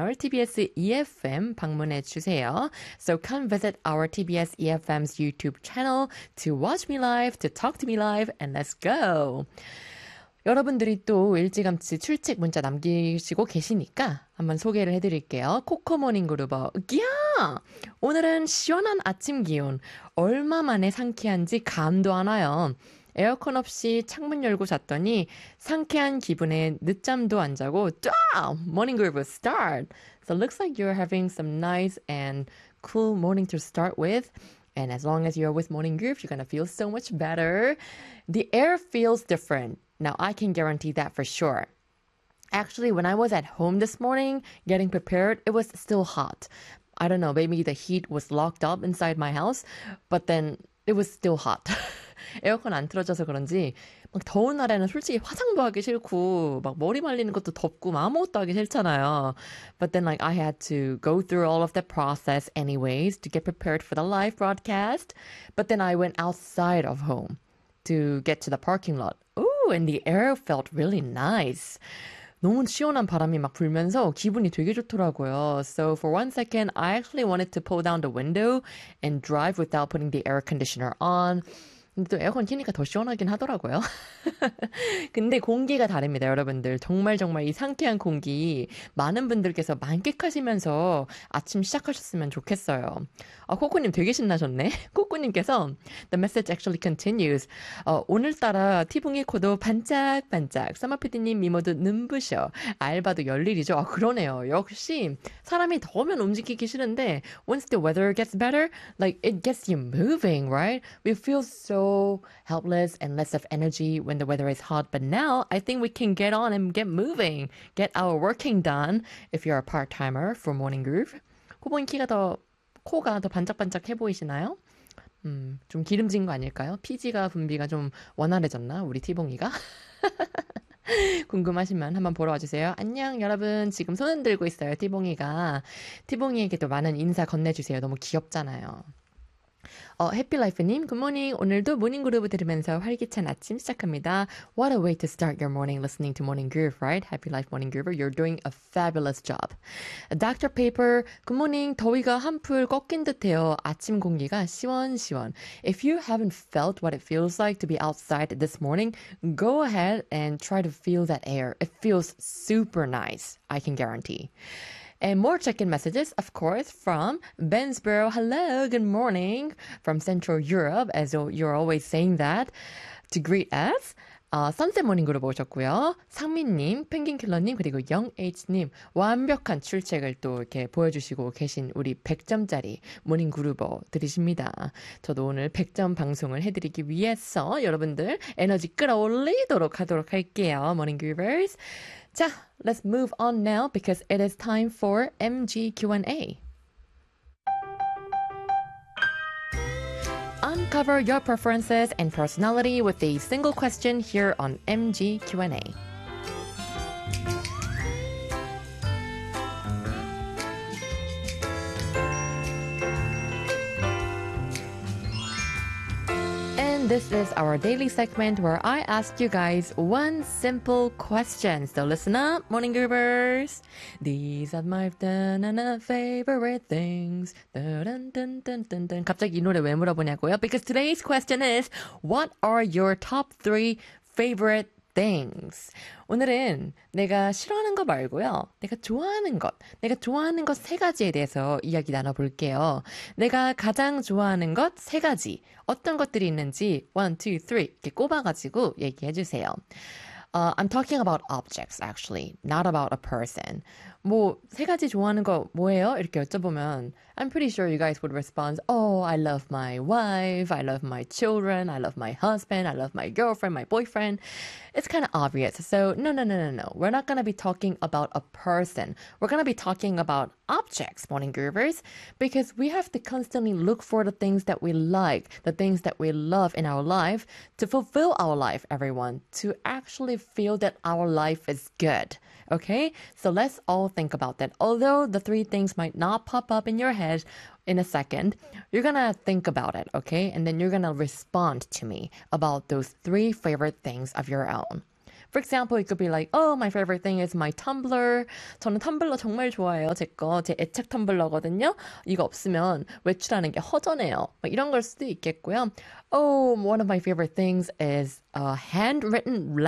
채널 TBS EFM 방문해 주세요. So come visit our TBS EFM's YouTube channel to watch me live, to talk to me live, and let's go. 여러분들이 또 일찌감치 출첵 문자 남기시고 계시니까 한번 소개를 해드릴게요. 코코모닝 그루버. 야! 오늘은 시원한 아침 기온. 얼마 만에 상쾌한지 감도 안 와요. 에어컨 없이 창문 열고 잤더니 상쾌한 기분에 늦잠도 안 자고 Morning Groove start. So it looks like you're having some nice and cool morning to start with. And as long as you're with Morning Groove, you're going to feel so much better. The air feels different. Now, I can guarantee that for sure. Actually, when I was at home this morning getting prepared, it was still hot. I don't know, maybe the heat was locked up inside my house, but then it was still hot. 에어컨 안 틀어져서 그런지 막 더운 날에는 솔직히 화장도 하기 싫고 막 머리 말리는 것도 덥고 아무것도 하기 싫잖아요. But then like I had to go through all of that process anyways to get prepared for the live broadcast. But then I went outside of home to get to the parking lot. Ooh, and the air felt really nice. 너무 시원한 바람이 막 불면서 기분이 되게 좋더라고요. So for one second, I actually wanted to pull down the window and drive without putting the air conditioner on. 근데 또 에어컨 키니까 더 시원하긴 하더라고요. 근데 공기가 다릅니다, 여러분들. 정말 이 상쾌한 공기 많은 분들께서 만끽하시면서 아침 시작하셨으면 좋겠어요. 코코님 되게 신나셨네. 코코님께서 The message actually continues. 오늘따라 티붕이 코도 반짝반짝. 서머피디님 미모도 눈부셔. 알바도 열일이죠. 그러네요. 역시 사람이 더우면 움직이기 싫은데 once the weather gets better, like it gets you moving, right? We feel so helpless and less of energy when the weather is hot. But now I think we can get on and get moving, get our working done if you're a part-timer for Morning Groove. 코가 더 반짝반짝해 보이시나요? 좀 기름진 거 아닐까요? 피지가 분비가 좀 원활해졌나? 우리 티봉이가? 궁금하시면 한번 보러 와주세요. 안녕 여러분. 지금 손 흔들고 있어요. 티봉이가. 티봉이에게도 많은 인사 건네주세요. 너무 귀엽잖아요. 해피라이프님, 굿모닝. 오늘도 모닝그루브 들으면서 활기찬 아침 시작합니다. What a way to start your morning listening to Morning Groove, right? Happy Life Morning Groover, you're doing a fabulous job. Dr. Paper, 굿모닝. 더위가 한풀 꺾인 듯해요. 아침 공기가 시원시원. If you haven't felt what it feels like to be outside this morning, go ahead and try to feel that air. It feels super nice, I can guarantee. And more check-in messages, of course, from Bensborough. Hello, good morning. From Central Europe, as you're always saying that, to greet us. 선셋 모닝그룹 오셨고요. 상민님, 펭귄킬러님, 그리고 영H님 완벽한 출첵을 또 이렇게 보여주시고 계신 우리 100점짜리 모닝그룹어 들으십니다. 저도 오늘 100점 방송을 해드리기 위해서 여러분들 에너지 끌어올리도록 하도록 할게요. 모닝그룹ers. 자, let's move on now because it is time for MG Q&A. Uncover your preferences and personality with a single question here on MG Q&A. This is our daily segment where I ask you guys one simple question. So listen up, Morning Groovers. These are my favorite things. 갑자기 이 노래 왜 물어보냐고요? Because today's question is, what are your top 3 favorite things? 오늘은 내가 싫어하는 거 말고요. 내가 좋아하는 것 3가지에 대해서 이야기 나눠볼게요. 내가 가장 좋아하는 것 3가지. 어떤 것들이 있는지 1, 2, 3 이렇게 꼽아가지고 얘기해주세요. I'm talking about objects, actually, not about a person. 뭐, 3가지 좋아하는 거 뭐예요? 이렇게 여쭤보면 I'm pretty sure you guys would respond, oh, I love my wife, I love my children, I love my husband, I love my girlfriend, my boyfriend. It's kind of obvious. So, no. We're not going to be talking about a person. We're going to be talking about objects, Morning Groovers, because we have to constantly look for the things that we like, the things that we love in our life to fulfill our life, everyone, to actually feel that our life is good. Okay? So let's all think about that. Although the 3 things might not pop up in your head in a second, you're gonna think about it, okay? And then you're gonna respond to me about those 3 favorite things of your own. For example, it could be like, oh, my favorite thing is my Tumblr. 저는 텀블러 정말 좋아해요. 제 애착 텀블러거든요. 이거 없으면 외출하는 게 허전해요. 막 이런 걸 수도 있겠고요. Oh, one of my favorite things is a handwritten